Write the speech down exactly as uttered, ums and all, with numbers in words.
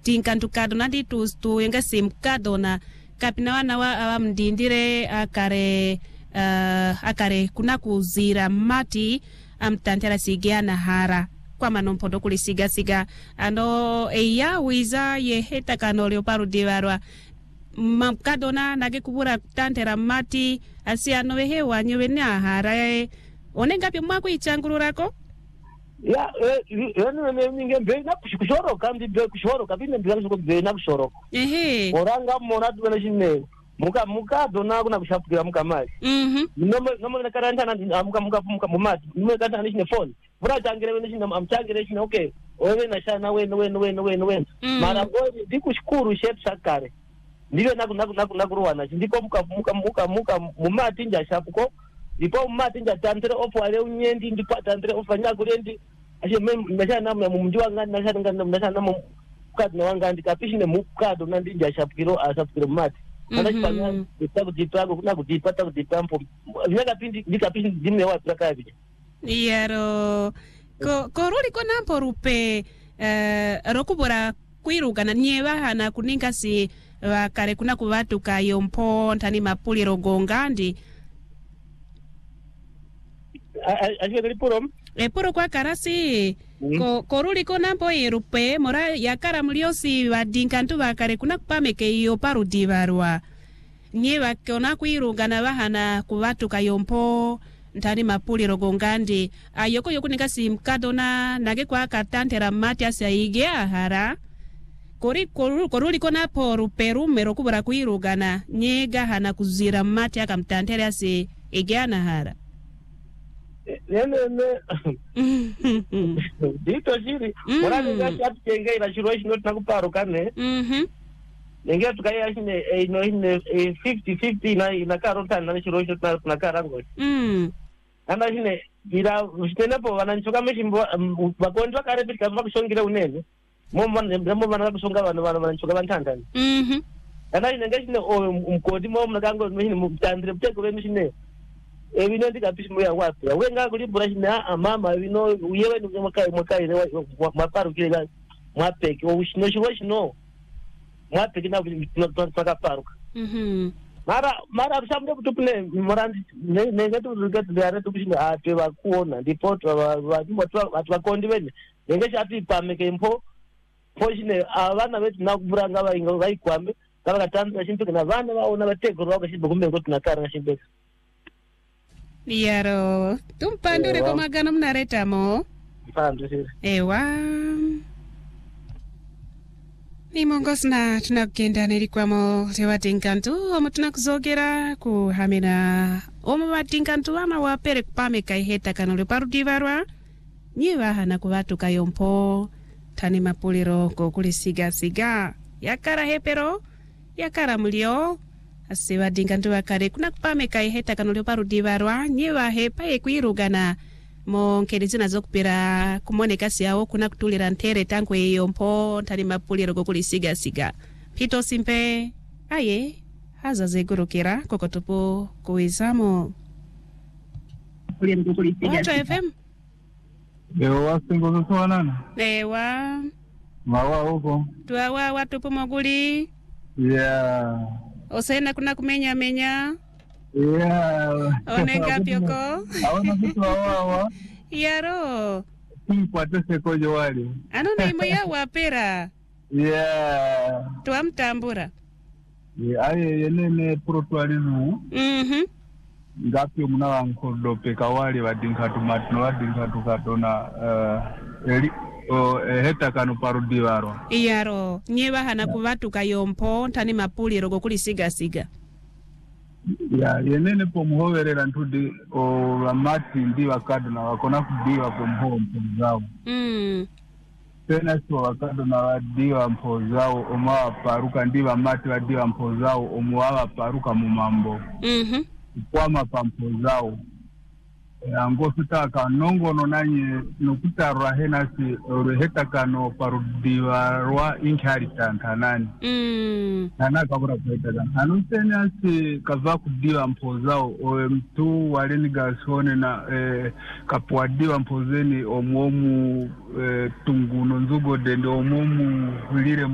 tinkantu kadona ndi tu tu yenga sim kadona kapina wana wa awamdindire akare uh, akare kuna kuzira mati amtantera sigia na hara kwa manompodo kulisiga siga ano eya wiza ye heta kano leoparu diwarwa mamkadona nage kubura tantera mati asia no wehe wanyewe na hara e onenga pye mwako ichangururako ya eno ne ninge be na kushoro kandi be kushoro kabine be na be na kushoro ehe oranga mona tubena shine muka muka dona kuna kushapukira muka mali mhm nomo nomo na karanta na muka muka muka mumati nimwe kanta na shine phone bura tangire we shine amtangire shine okay wewe na shana we we we we we mara ngoni ndikushukuru chef sakare ndiyo naku naku naku nakuruwana ndiko muka muka muka muka mumati nja shapuko ndipo mumati nja tantre ofu ale unyendi ndipo tantre ofu nyakulendi ashe mem ndashana namna mumji wanga ndashana ngana ndashana namu kadi wanga ndikapishine mukado nandi nja shapukiro asapukiro mumati ana chipanya nditaku dipago kuna kudipata kudipampo vinaka pindi ndikapishi dimne wa prakabi yaro ko koruli kona porupe eh rokubora kwirugana nyewa hana kuninga si wakare kuna kuvatuka yompo ntani mapuli rogongandi ashe ripurom epuro kwa karasi mm. ko koruli kona mpo irupe mora yakara mliosi wadinkantu wakare kuna kupameke iyo parudi barwa nyewa kona kwirugana wahana kuvatuka yompo ntani mapuli rogongandi ayoko yokuninga si mkadona nage kwa katantera mati asyaigea hara kori koruli koruli kona poru peru mero kubura kuirugana nyega hana kuzira mati akamtantere ase egana hara nene ne dito shiri ora ninga chapkenga ila shiro shino tunakuparo kane mhm ninga tukaya shine ino ine fifty fifty na ina karota na shiro shino tunakara ngoti mm anda shine ila shitenepo wananchoka meshimbo bakondwa kare pika bakushongira unene momba ndembo bana kusonga bana bana banchoka bantandani mhm anda shine ngashine umkodi momba kango meshine mutandire pteko meshine ebino ndikapishi moya wapi wenga kulibura shina amama ebino uyewe ndi mwakai mwakai mwaparu kile mwapeke oshino shino shino mwapeke na twakaparuka mhm mara mara rushamde kutupne morandi nenge turugetu yare tukishina atwe bakuona ndipo watu bakondi bene nenge chati pameke mpo poshine abana betu nakuburanga bayinga bayikwambe kabakatanza shintu kana bana baona bategoro bakashimbe kumbe ngo tunakara ngashimbe yaro tumpandure kwa magano mnaretamo mpando sisi ewa ni mongosna tunakenda nilikwamo tewatinkantu omo tunakuzogera kuhamina omo watinkantu ama wapere kupameka iheta kanole parudivarwa nyewa hana kuvatuka yompo tani mapuliro kokulisiga siga yakara hepero yakara mulio asiwa dingantu wakare kuna kupameka iheta kanole parudivarwa nyewa hepa ekuirugana monkerizi nazo kupira kumoneka siawo kuna kutulira ntere tankwe yompo tani mapuliro kokulisiga siga pito simpe aye haza zegurukira kokotupo kuizamo Wato F M Ewa wasingo zutuwanana ewa mawa huko tuwawa watupo moguli yeah osena kuna kumenya menya yeah onenga pyoko awana kitu wawawa yaro kumkwate sekojo wali anona imo ya wapera yeah tuamtambura yeah aye yenene protwalizu mhm ngapi muna wankodo peka wali wadinkatu matno wadinkatu katona uh, eli o heta kanu parudi waro yaro nyewa hana kuvatuka yompo ntani mapuliro kokulisiga siga ya yenene po muhoverera ntudi o ramati ndi wakado na wakona kudiwa po muho mpozao mm tena sio wakado na wadiwa mpozao omawa paruka ndi wamati wadiwa mpozao omuwa paruka mu mambo mhm kwama pa mpozao ango sitaka nongono nanye nokutarwa henasi oreheta kano parudiwa rwa inheritance nani mm nana kabura kweta hanu tena si kava kudiwa mpozao o mtu waleni gasone na eh, kapwadiwa mpozeni omomu eh, tunguno nzugo dende omomu lire